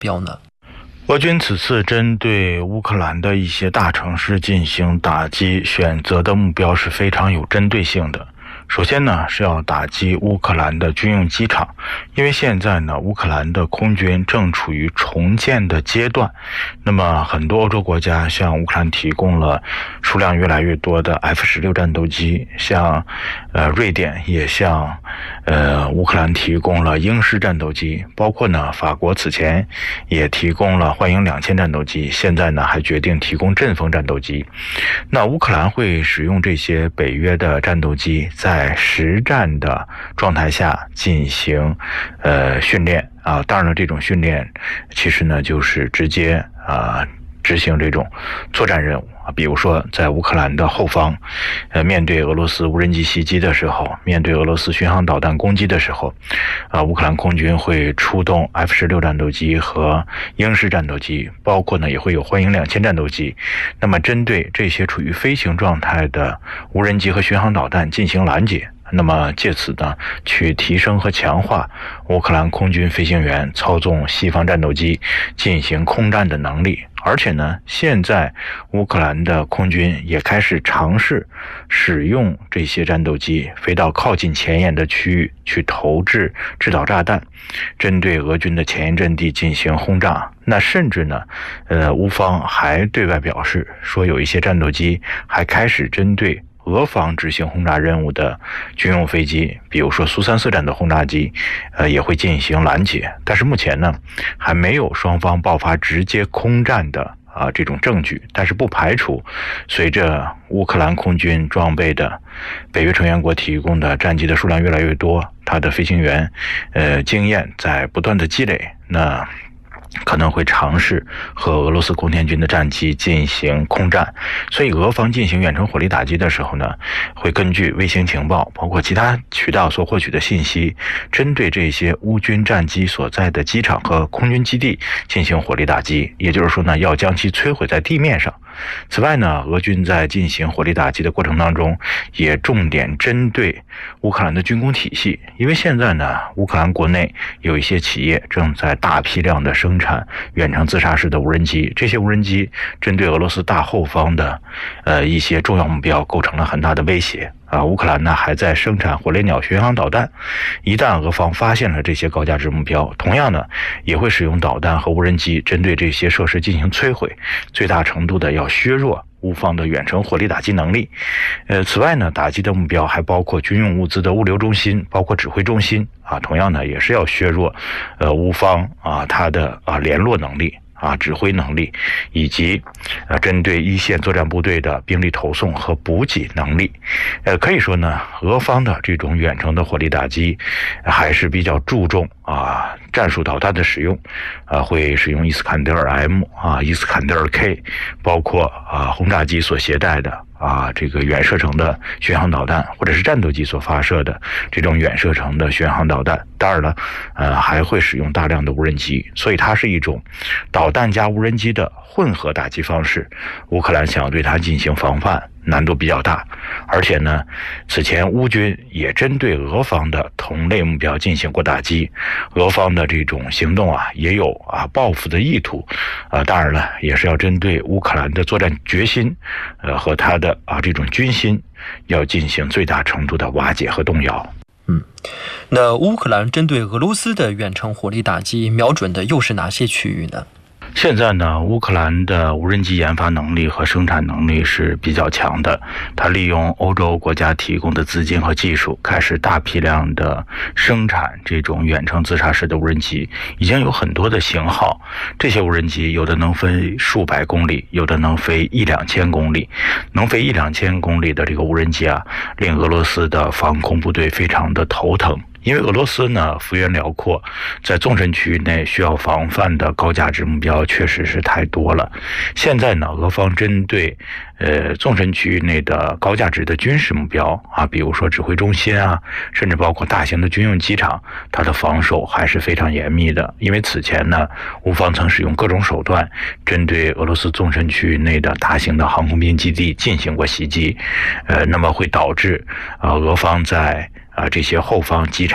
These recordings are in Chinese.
标呢？ 俄军此次针对乌克兰的一些大城市进行打击，选择的目标是非常有针对性的。首先呢，是要打击乌克兰的军用机场，因为现在呢，乌克兰的空军正处于重建的阶段。那么很多欧洲国家向乌克兰提供了数量越来越多的 F-16战斗机，像瑞典也向乌克兰提供了鹰式战斗机，包括呢法国此前也提供了幻鹰2000战斗机，现在呢还决定提供阵风战斗机。那乌克兰会使用这些北约的战斗机在实战的状态下进行训练啊，当然了，这种训练其实呢就是直接执行这种作战任务啊，比如说在乌克兰的后方，面对俄罗斯无人机袭击的时候，面对俄罗斯巡航导弹攻击的时候，乌克兰空军会出动 F-16战斗机和鹰式战斗机，包括呢也会有幻鹰2000战斗机。那么针对这些处于飞行状态的无人机和巡航导弹进行拦截。那么借此呢，去提升和强化乌克兰空军飞行员操纵西方战斗机进行空战的能力。而且呢，现在乌克兰的空军也开始尝试使用这些战斗机飞到靠近前沿的区域去投掷制导炸弹，针对俄军的前沿阵地进行轰炸。那甚至呢，乌方还对外表示说，有一些战斗机还开始针对俄方执行轰炸任务的军用飞机，比如说苏34战斗轰炸机，也会进行拦截。但是目前呢，还没有双方爆发直接空战的这种证据。但是不排除，随着乌克兰空军装备的北约成员国提供的战机的数量越来越多，它的飞行员经验在不断的积累，那可能会尝试和俄罗斯空天军的战机进行空战。所以俄方进行远程火力打击的时候呢，会根据卫星情报包括其他渠道所获取的信息，针对这些乌军战机所在的机场和空军基地进行火力打击，也就是说呢，要将其摧毁在地面上。此外呢，俄军在进行火力打击的过程当中，也重点针对乌克兰的军工体系，因为现在呢，乌克兰国内有一些企业正在大批量的生产远程自杀式的无人机，这些无人机针对俄罗斯大后方的一些重要目标构成了很大的威胁。乌克兰呢还在生产火烈鸟巡航导弹，一旦俄方发现了这些高价值目标，同样呢也会使用导弹和无人机针对这些设施进行摧毁，最大程度的要削弱乌方的远程火力打击能力。此外呢，打击的目标还包括军用物资的物流中心，包括指挥中心同样呢也是要削弱乌方它的联络能力。指挥能力，以及针对一线作战部队的兵力投送和补给能力。可以说呢，俄方的这种远程的火力打击还是比较注重战术导弹的使用，会使用伊斯坎德尔 M 伊斯坎德尔 K， 包括轰炸机所携带的这个远射程的巡航导弹，或者是战斗机所发射的这种远射程的巡航导弹。当然了，还会使用大量的无人机，所以它是一种导弹加无人机的混合打击方式。乌克兰想要对它进行防范，难度比较大。而且呢，此前乌军也针对俄方的同类目标进行过打击，俄方的这种行动也有报复的意图。当然了，也是要针对乌克兰的作战决心和他的这种军心，要进行最大程度的瓦解和动摇。 那乌克兰针对俄罗斯的远程火力打击瞄准的又是哪些区域呢？ 现在呢，乌克兰的无人机研发能力和生产能力是比较强的，它利用欧洲国家提供的资金和技术，开始大批量的生产这种远程自杀式的无人机，已经有很多的型号。这些无人机有的能飞数百公里，有的能飞1-2千公里。能飞1-2千公里的这个无人机令俄罗斯的防空部队非常的头疼。因为俄罗斯呢幅员辽阔，在纵深区域内需要防范的高价值目标确实是太多了。现在呢，俄方针对纵深区域内的高价值的军事目标比如说指挥中心甚至包括大型的军用机场，它的防守还是非常严密的。因为此前呢，乌方曾使用各种手段针对俄罗斯纵深区域内的大型的航空兵基地进行过袭击，那么会导致俄方在这些后方机场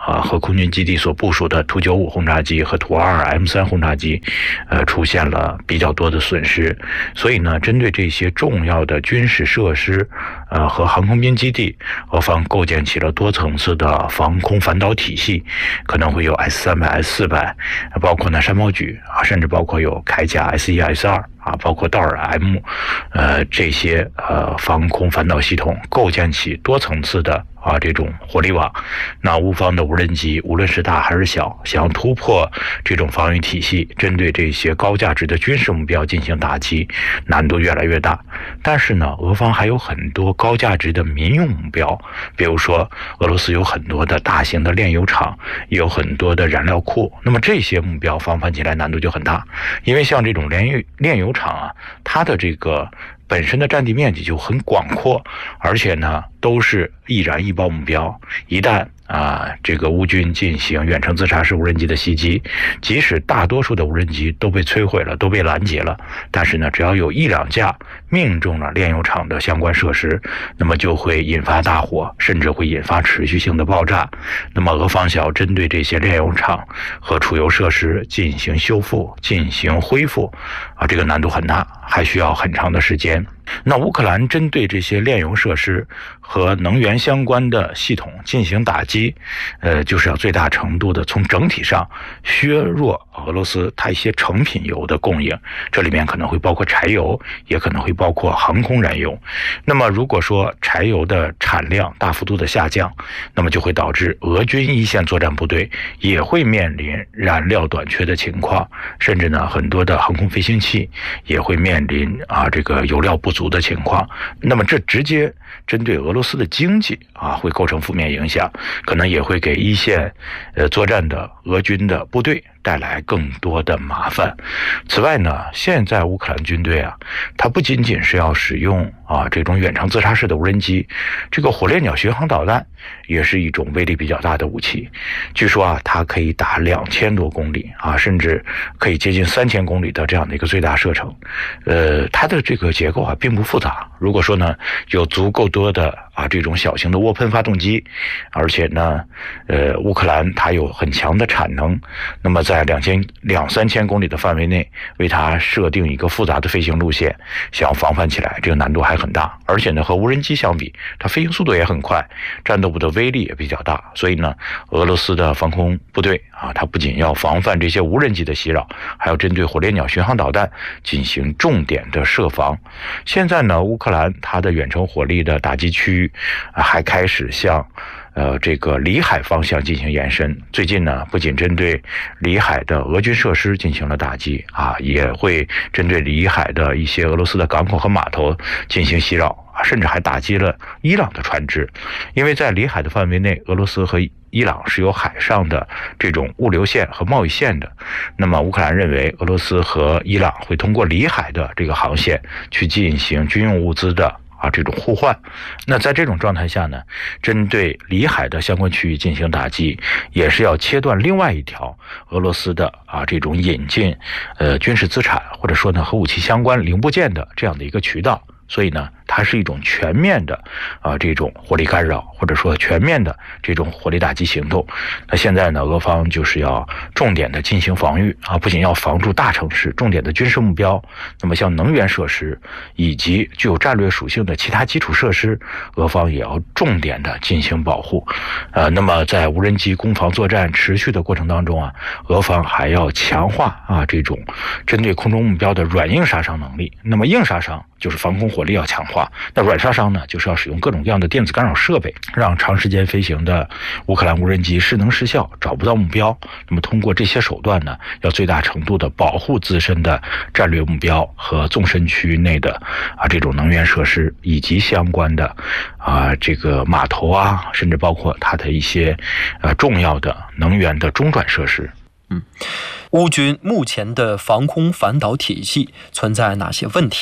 和空军基地所部署的图95轰炸机和图22 M3轰炸机，出现了比较多的损失。所以呢，针对这些重要的军事设施，和航空兵基地，俄方构建起了多层次的防空反导体系，可能会有 S300、S400，包括呢山猫举甚至包括有铠甲 S1、S2。包括道尔 M，这些防空反导系统构建起多层次的这种火力网。那乌方的无人机无论是大还是小，想要突破这种防御体系，针对这些高价值的军事目标进行打击，难度越来越大。但是呢，俄方还有很多高价值的民用目标，比如说俄罗斯有很多的大型的炼油厂，也有很多的燃料库。那么这些目标防范起来难度就很大，因为像这种炼油厂它的这个本身的占地面积就很广阔，而且呢都是易燃易爆目标。一旦这个乌军进行远程自杀式无人机的袭击，即使大多数的无人机都被摧毁了，都被拦截了，但是呢，只要有1、2架命中了炼油厂的相关设施，那么就会引发大火，甚至会引发持续性的爆炸。那么俄方想要针对这些炼油厂和储油设施进行修复、进行恢复，这个难度很大，还需要很长的时间。那乌克兰针对这些炼油设施和能源相关的系统进行打击，就是要最大程度的从整体上削弱俄罗斯它一些成品油的供应，这里面可能会包括柴油，也可能会包括航空燃油。那么如果说柴油的产量大幅度的下降，那么就会导致俄军一线作战部队也会面临燃料短缺的情况，甚至呢很多的航空飞行器也会面临这个油料不足的情况。那么这直接针对俄罗斯的经济会构成负面影响，可能也会给一线作战的俄军的部队带来更多的麻烦。此外呢，现在乌克兰军队它不仅仅是要使用这种远程自杀式的无人机，这个火烈鸟巡航导弹也是一种威力比较大的武器。据说它可以打2000多公里甚至可以接近3000公里的这样的一个最大射程。它的这个结构并不复杂。如果说呢有足够多的这种小型的涡喷发动机，而且呢乌克兰它有很强的产能，那么在2-3000公里的范围内为它设定一个复杂的飞行路线，想要防范起来这个难度还很大。而且呢和无人机相比，它飞行速度也很快，战斗部的威力也比较大。所以呢俄罗斯的防空部队它不仅要防范这些无人机的袭扰，还要针对火烈鸟巡航导弹进行重点的设防。现在呢乌克兰它的远程火力的打击区域还开始向这个里海方向进行延伸。最近呢不仅针对里海的俄军设施进行了打击也会针对里海的一些俄罗斯的港口和码头进行袭扰，甚至还打击了伊朗的船只。因为在里海的范围内，俄罗斯和伊朗是有海上的这种物流线和贸易线的。那么乌克兰认为俄罗斯和伊朗会通过里海的这个航线去进行军用物资的这种互换。那在这种状态下呢，针对里海的相关区域进行打击，也是要切断另外一条俄罗斯的这种引进军事资产或者说呢和武器相关零部件的这样的一个渠道。所以呢它是一种全面的这种火力干扰，或者说全面的这种火力打击行动。那现在呢俄方就是要重点的进行防御不仅要防住大城市重点的军事目标，那么像能源设施以及具有战略属性的其他基础设施，俄方也要重点的进行保护。那么在无人机攻防作战持续的过程当中俄方还要强化这种针对空中目标的软硬杀伤能力。那么硬杀伤就是防空火力要强化，那软杀伤呢就是要使用各种各样的电子干扰设备，让长时间飞行的乌克兰无人机失能失效，找不到目标。那么通过这些手段呢，要最大程度的保护自身的战略目标和纵深区域内的这种能源设施，以及相关的这个码头甚至包括它的一些重要的能源的中转设施。 乌军目前的防空反导体系存在哪些问题呢？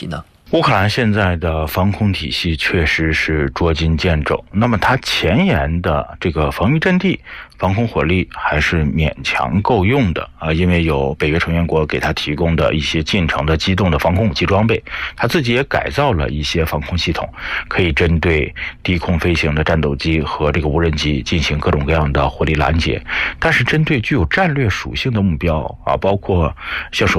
乌克兰现在的防空体系确实是捉襟见肘，那么它前沿的这个防御阵地防空火力还是勉强够用的啊，因为有北约成员国给它提供的一些近程的机动的防空武器装备，它自己也改造了一些防空系统，可以针对低空飞行的战斗机和这个无人机进行各种各样的火力拦截。但是针对具有战略属性的目标啊，包括像